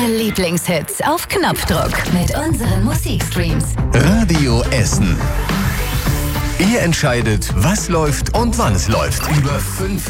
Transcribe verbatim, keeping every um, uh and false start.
Eure Lieblingshits auf Knopfdruck mit unseren Musikstreams. Radio Essen. Ihr entscheidet, was läuft und wann es läuft. Über fünf